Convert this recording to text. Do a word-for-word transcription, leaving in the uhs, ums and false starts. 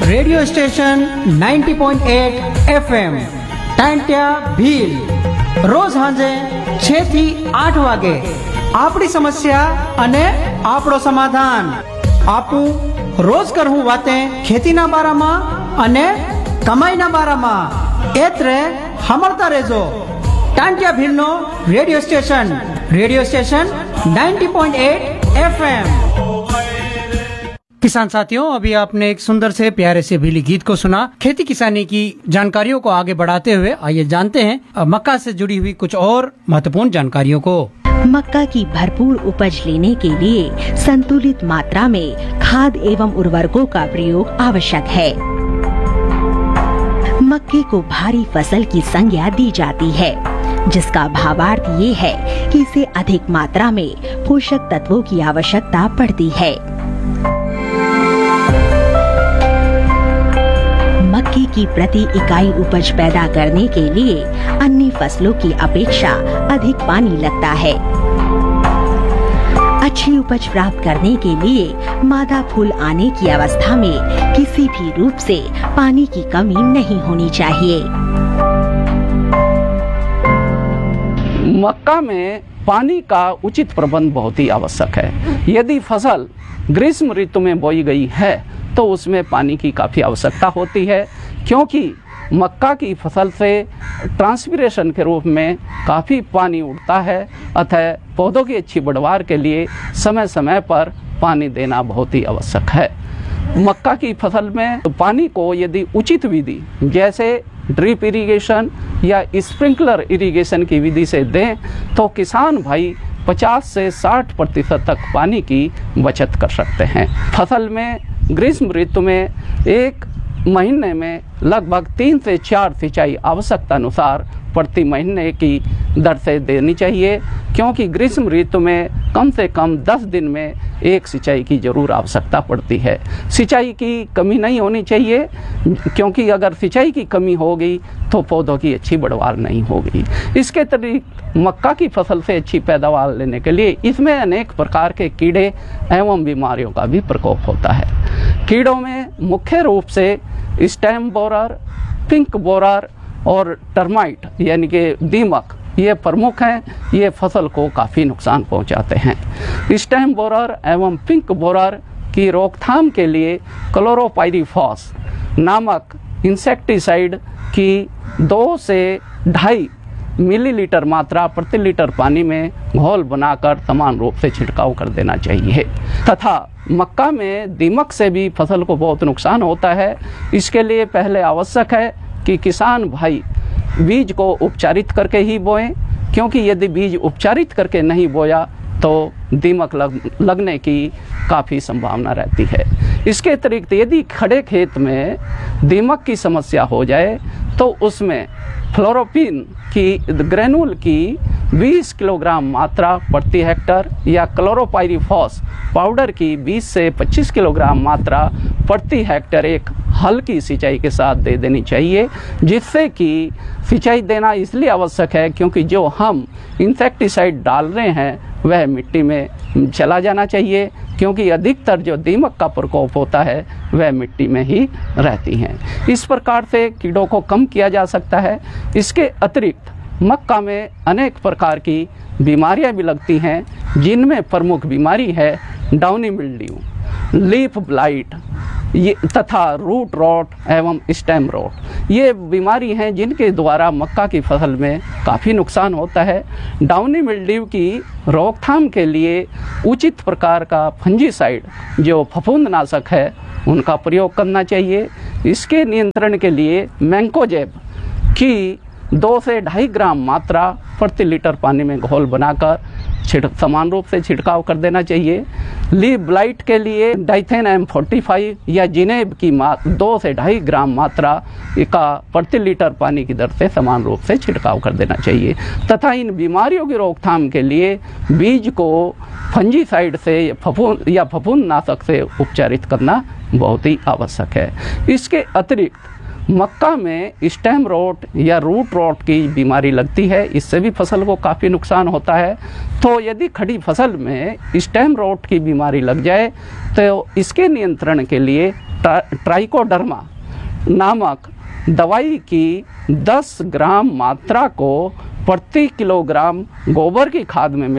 Radio station ninety point eight F M ટાંટ્યા Bhil રોજ સાંજે છ થી આઠ વાગે આપણી સમસ્યા અને આપણો સમાધાન આપું રોજ કરવું વાતે ખેતીના બારામાં અને કમાઈના બારામાં એત્રે સાંભળતા રહેજો ટાંટ્યા ભીલનો radio station radio station ninety point eight F M. किसान साथियों, अभी आपने एक सुंदर से प्यारे से भीली गीत को सुना। खेती किसानी की जानकारियों को आगे बढ़ाते हुए आइए जानते हैं मक्का से जुड़ी हुई कुछ और महत्वपूर्ण जानकारियों को। मक्का की भरपूर उपज लेने के लिए संतुलित मात्रा में खाद एवं उर्वरकों का प्रयोग आवश्यक है। मक्के को भारी फसल की संज्ञा दी जाती है, जिसका भावार्थ ये है कि इसे अधिक मात्रा में पोषक तत्वों की आवश्यकता पड़ती है। मक्के की प्रति इकाई उपज पैदा करने के लिए अन्य फसलों की अपेक्षा अधिक पानी लगता है। अच्छी उपज प्राप्त करने के लिए मादा फूल आने की अवस्था में किसी भी रूप से पानी की कमी नहीं होनी चाहिए। मक्का में पानी का उचित प्रबंध बहुत ही आवश्यक है। यदि फसल ग्रीष्म ऋतु में बोई गई है तो उसमें पानी की काफ़ी आवश्यकता होती है, क्योंकि मक्का की फसल से ट्रांसपिरेशन के रूप में काफ़ी पानी उड़ता है। अतः पौधों की अच्छी बढ़वार के लिए समय समय पर पानी देना बहुत ही आवश्यक है। मक्का की फसल में पानी को यदि उचित विधि जैसे ड्रिप इरिगेशन या स्प्रिंकलर इरिगेशन की विधि से दें तो किसान भाई पचास से साठ प्रतिशत तक पानी की बचत कर सकते हैं। फसल में ग्रीष्म ऋतु में एक महीने में लगभग तीन से चार सिंचाई आवश्यकता अनुसार प्रति महीने की दर से देनी चाहिए, क्योंकि ग्रीष्म ऋतु में कम से कम दस दिन में एक सिंचाई की ज़रूर आवश्यकता पड़ती है। सिंचाई की कमी नहीं होनी चाहिए, क्योंकि अगर सिंचाई की कमी होगी तो पौधों की अच्छी बढ़वार नहीं होगी। इसके अतिरिक्त मक्का की फसल से अच्छी पैदावार लेने के लिए इसमें अनेक प्रकार के कीड़े एवं बीमारियों का भी प्रकोप होता है। कीड़ों में मुख्य रूप से स्टेम बोरर, पिंक बोरर और टर्माइट यानी कि दीमक ये प्रमुख हैं। ये फसल को काफ़ी नुकसान पहुंचाते हैं। स्टेम बोरर एवं पिंक बोरर की रोकथाम के लिए क्लोरोपाइरीफॉस नामक इंसेक्टिसाइड की दो से ढाई मिलीलीटर मात्रा प्रति लीटर पानी में घोल बनाकर समान रूप से छिड़काव कर देना चाहिए। तथा मक्का में दीमक से भी फसल को बहुत नुकसान होता है। इसके लिए पहले आवश्यक है कि किसान भाई बीज को उपचारित करके ही बोएं, क्योंकि यदि बीज उपचारित करके नहीं बोया तो दीमक लग, लगने की काफ़ी संभावना रहती है। इसके अतिरिक्त यदि खड़े खेत में दीमक की समस्या हो जाए तो उसमें फ्लोरोपिन की ग्रेनुल की बीस किलोग्राम मात्रा प्रति हेक्टर या क्लोरोपाइरीफॉस पाउडर की बीस से पच्चीस किलोग्राम मात्रा प्रति हेक्टर एक हल्की सिंचाई के साथ दे देनी चाहिए, जिससे कि सिंचाई देना इसलिए आवश्यक है क्योंकि जो हम इंसेक्टिसाइड डाल रहे हैं वह मिट्टी में चला जाना चाहिए, क्योंकि अधिकतर जो दीमक का प्रकोप होता है वह मिट्टी में ही रहती हैं। इस प्रकार से कीड़ों को कम किया जा सकता है। इसके अतिरिक्त मक्का में अनेक प्रकार की बीमारियां भी लगती हैं, जिनमें प्रमुख बीमारी है डाउनी मिल्ड्यू, लीफ ब्लाइट ये तथा रूट रॉट एवं स्टेम रॉट। ये बीमारी हैं जिनके द्वारा मक्का की फसल में काफ़ी नुकसान होता है। डाउनी मिल्ड्यू की रोकथाम के लिए उचित प्रकार का फंजीसाइड जो फफूंदनाशक है उनका प्रयोग करना चाहिए। इसके नियंत्रण के लिए मैंकोजेब की दो से ढाई ग्राम मात्रा प्रति लीटर पानी में घोल बनाकर छिड़ समान रूप से छिड़काव कर देना चाहिए। लीफ ब्लाइट के लिए डाइथेन एम फोर्टी फाइव या जिनेब की मा दो से ढाई ग्राम मात्रा का प्रति लीटर पानी की दर से समान रूप से छिड़काव कर देना चाहिए। तथा इन बीमारियों की रोकथाम के लिए बीज को फंजीसाइड से फफूंद या फफूंदनाशक से उपचारित करना बहुत ही आवश्यक है। इसके अतिरिक्त मक्का में स्टेम रोट या रूट रोट की बीमारी लगती है, इससे भी फसल को काफ़ी नुकसान होता है। तो यदि खड़ी फसल में स्टेम रोट की बीमारी लग जाए तो इसके नियंत्रण के लिए ट्राइकोडर्मा नामक दवाई की दस ग्राम मात्रा को प्रति किलोग्राम गोबर की खाद में